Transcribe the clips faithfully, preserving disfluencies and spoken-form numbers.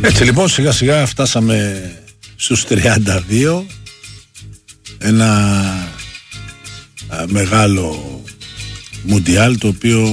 Έτσι λοιπόν σιγά σιγά φτάσαμε στους τριάντα δύο. Ένα α, μεγάλο μουντιάλ, το οποίο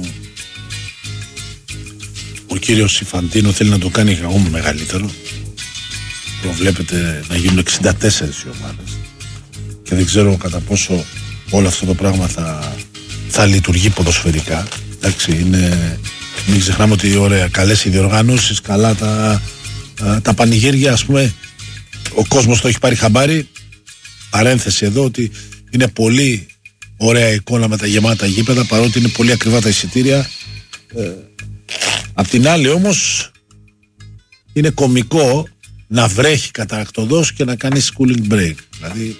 ο κύριος Ιφαντίνο θέλει να το κάνει ακόμα μεγαλύτερο. Προβλέπεται να γίνουν εξήντα τέσσερις οι ομάδες και δεν ξέρω κατά πόσο όλο αυτό το πράγμα θα, θα λειτουργεί ποδοσφαιρικά. Εντάξει, είναι, μην ξεχνάμε ότι ωραία, καλές οι διοργανώσεις, καλά τα, τα πανηγύρια, ας πούμε, ο κόσμος το έχει πάρει χαμπάρι. Παρένθεση εδώ ότι είναι πολύ ωραία εικόνα με τα γεμάτα γήπεδα, παρότι είναι πολύ ακριβά τα εισιτήρια. Ε, απ' την άλλη όμως είναι κωμικό να βρέχει καταρακτωδώς και να κάνεις cooling break. Δηλαδή,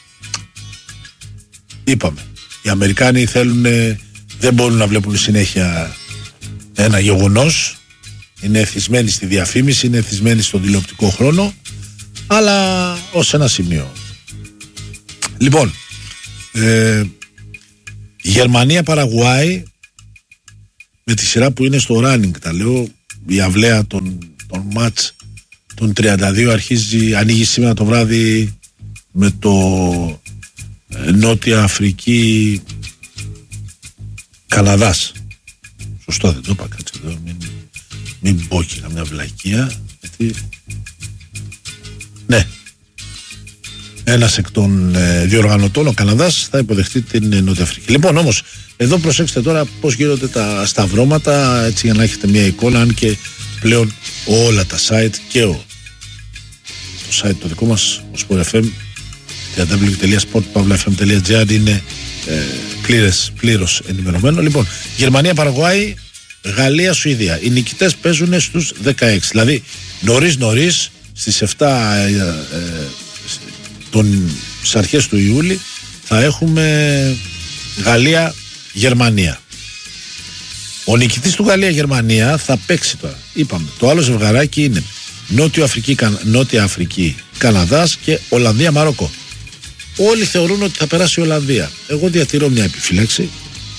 είπαμε, οι Αμερικάνοι θέλουν, δεν μπορούν να βλέπουν συνέχεια ένα γεγονός, είναι εθισμένοι στη διαφήμιση, είναι εθισμένοι στον τηλεοπτικό χρόνο, αλλά ως ένα σημείο. Λοιπόν, ε, Γερμανία-Παραγουάη, με τη σειρά που είναι στο running, τα λέω, η αυλαία των, των μάτς των τριάντα δύο αρχίζει, ανοίγει σήμερα το βράδυ με το ε, Νότια Αφρική Καναδάς. Σωστό, δεν το είπα, κάτσε εδώ, μην, μην πω και καμιά βλακεία, γιατί ναι, ένας εκ των ε, διοργανωτών, ο Καναδάς, θα υποδεχτεί την ε, Νότια Αφρική. Λοιπόν, όμως, εδώ προσέξτε τώρα πώς γίνονται τα σταυρώματα, έτσι, για να έχετε μια εικόνα, αν και πλέον όλα τα site και ο, το site το δικό μας, ο Sport εφ εμ, double-u double-u double-u τελεία sport pavla f m τελεία g r, είναι ε, πλήρες, πλήρως ενημερωμένο. Λοιπόν, Γερμανία, Παραγουάη, Γαλλία, Σουηδία. Οι νικητές παίζουν στους δεκαέξι. Δηλαδή, νωρίς νωρίς, στις επτά ε, ε, των, στις αρχές του Ιούλη, θα έχουμε Γαλλία, Γερμανία. Ο νικητής του Γαλλία-Γερμανία θα παίξει τώρα. Είπαμε, το άλλο ζευγαράκι είναι Νότιο Αφρική, Νότια Αφρική, Καναδάς και Ολλανδία-Μαρόκο. Όλοι θεωρούν ότι θα περάσει η Ολλανδία. Εγώ διατηρώ μια επιφύλαξη.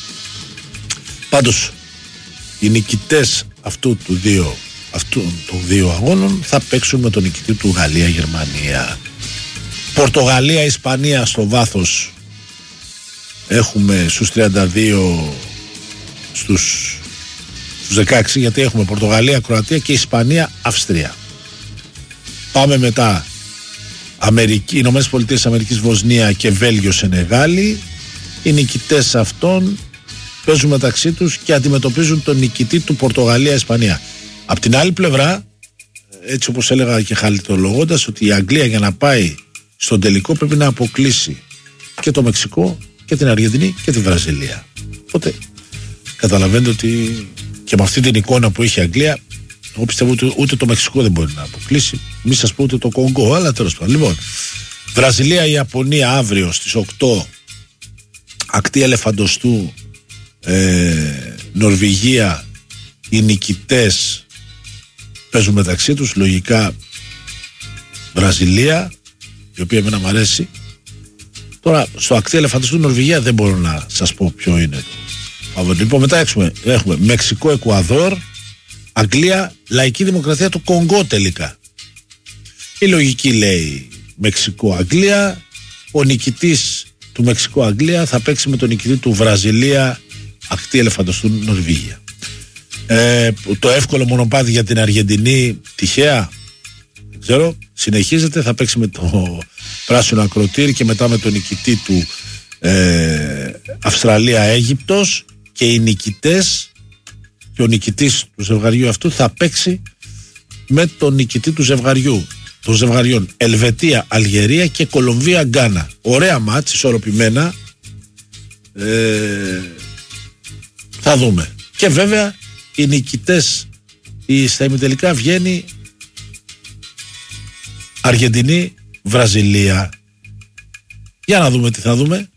Πάντως, οι νικητές αυτού του δύο, αυτού των δύο αγώνων θα παίξουν με τον νικητή του Γαλλία-Γερμανία. Πορτογαλία-Ισπανία στο βάθος έχουμε στους τριάντα δύο, στους, στους δεκαέξι, γιατί έχουμε Πορτογαλία, Κροατία και Ισπανία, Αυστρία. Πάμε μετά Αμερική, Ηνωμένες Πολιτείες Αμερικής, Βοσνία και Βέλγιο, Σενεγάλη. Οι νικητές αυτών παίζουν μεταξύ τους και αντιμετωπίζουν τον νικητή του Πορτογαλία-Ισπανία. Απ' την άλλη πλευρά, έτσι όπως έλεγα και χαλιτολογώντας, ότι η Αγγλία για να πάει στον τελικό πρέπει να αποκλείσει και το Μεξικό και την Αργεντινή και τη Βραζιλία. Οπότε καταλαβαίνετε ότι και με αυτή την εικόνα που είχε η Αγγλία, εγώ πιστεύω ότι ούτε το Μεξικό δεν μπορεί να αποκλείσει, μη σας πω ούτε το Κονγκό, αλλά τέλος πάντων. Λοιπόν, Βραζιλία, Ιαπωνία αύριο στις οκτώ, ακτή Ελεφαντοστού, ε, Νορβηγία, οι νικητές παίζουν μεταξύ τους, λογικά Βραζιλία, η οποία εμένα μου αρέσει. Τώρα στο ακτή Ελεφαντοστού Νορβηγία δεν μπορώ να σας πω ποιο είναι το. Λοιπόν, μετά έχουμε, έχουμε Μεξικό, Εκουαδόρ, Αγγλία, Λαϊκή Δημοκρατία του Κονγκό τελικά. Η λογική λέει Μεξικό-Αγγλία. Ο νικητής του Μεξικό-Αγγλία θα παίξει με τον νικητή του Βραζιλία, ακτή Ελεφαντοστού Νορβηγία. Ε, το εύκολο μονοπάτι για την Αργεντινή, τυχαία, δεν ξέρω, συνεχίζεται. Θα παίξει με το πράσινο ακροτήρι και μετά με τον νικητή του ε, Αυστραλία-Αίγυπτος, και οι νικητές και ο νικητής του ζευγαριού αυτού θα παίξει με τον νικητή του ζευγαριού των ζευγαριών Ελβετία, Αλγερία και Κολομβία, Γκάνα. Ωραία μάτς, ισορροπημένα. ε, θα δούμε. Και βέβαια οι νικητές, η, στα ημιτελικά βγαίνει Αργεντινή, Βραζιλία. Για να δούμε τι θα δούμε.